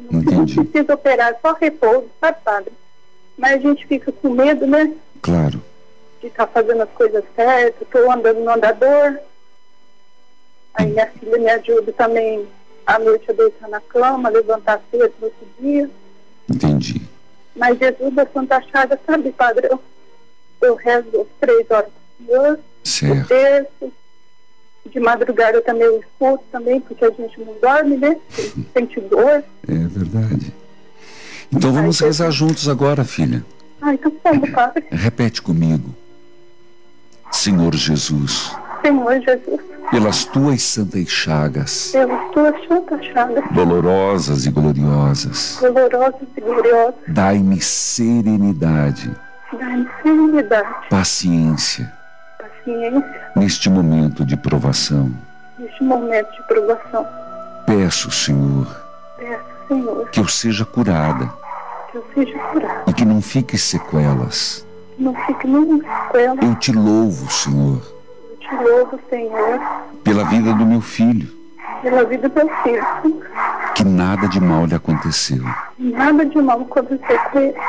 Entendi. Não precisa operar, só repouso, sabe, padre? Mas a gente fica com medo, né? Claro. De estar fazendo as coisas certas. Estou andando no andador. Aí minha filha me ajuda também à noite a deitar na cama, levantar cedo no outro dia. Entendi. Mas Jesus da Santa Chaga, sabe, padre? Eu rezo às 3 horas do Senhor. Certo. O terço. De madrugada eu também eu escuto também, porque a gente não dorme, né? Sente dor. É verdade. Então vamos rezar juntos agora, filha. Então vamos, padre. Repete comigo. Senhor Jesus, Senhor Jesus, pelas tuas santas chagas, pelas tuas santas chagas, dolorosas e gloriosas, dolorosas e gloriosas, dai-me serenidade, dai-me serenidade, paciência, paciência, neste momento de provação. neste momento de provação. Peço, Senhor, Senhor, que eu seja curada que eu seja curado, e que não fique sequelas. que não fique nenhuma sequela. Eu te louvo, Senhor, Eu te louvo, Senhor, pela vida do meu filho, pela vida do meu filho. que nada de mal lhe aconteceu. Nada de mal aconteceu com ele.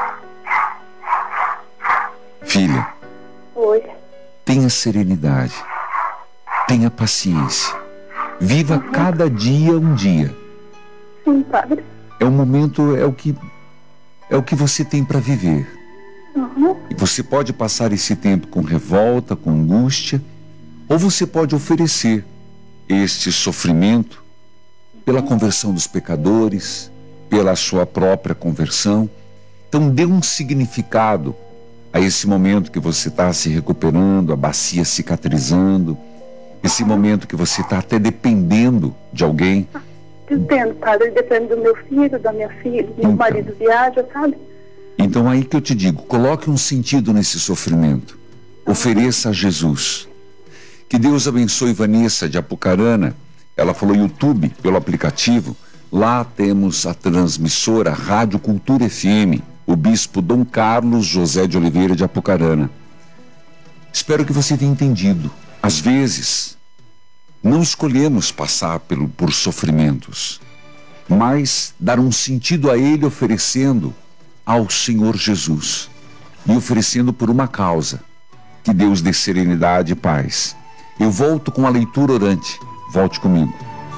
Filha, Oi. tenha serenidade, tenha paciência, viva cada dia um dia. Sim, padre. É o momento, é o que você tem para viver. E você pode passar esse tempo com revolta, com angústia, ou você pode oferecer este sofrimento pela conversão dos pecadores, pela sua própria conversão. Então dê um significado a esse momento que você está se recuperando, a bacia cicatrizando, esse momento que você está até dependendo de alguém. Dependo, padre, depende do meu filho, da minha filha, do meu marido viaja, sabe? Então aí que eu te digo, coloque um sentido nesse sofrimento. Ofereça a Jesus. Que Deus abençoe Vanessa de Apucarana. Ela falou YouTube, pelo aplicativo. Lá temos a transmissora Rádio Cultura FM, o bispo Dom Carlos José de Oliveira de Apucarana. Espero que você tenha entendido. Às vezes, não escolhemos passar por sofrimentos, mas dar um sentido a ele oferecendo ao Senhor Jesus e oferecendo por uma causa. Que Deus dê serenidade e paz. Eu volto com a leitura orante. Volte comigo.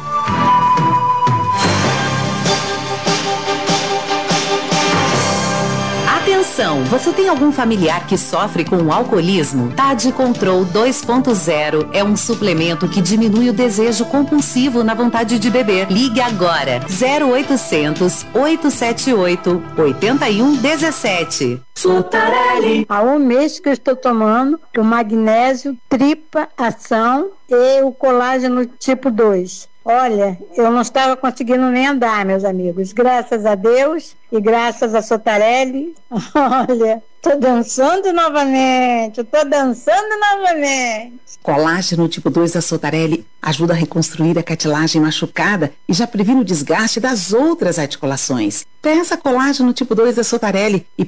Atenção, você tem algum familiar que sofre com o alcoolismo? TAD Control 2.0 é um suplemento que diminui o desejo compulsivo na vontade de beber. Ligue agora, 0800 878 8117. Sotarelli. Há um mês que eu estou tomando o magnésio, tripa, ação e o colágeno tipo 2. Olha, eu não estava conseguindo nem andar, meus amigos. Graças a Deus e graças a Sotarelli. Olha, tô dançando novamente. Colágeno tipo 2 da Sotarelli ajuda a reconstruir a cartilagem machucada e já previne o desgaste das outras articulações. Peça colágeno tipo 2 da Sotarelli e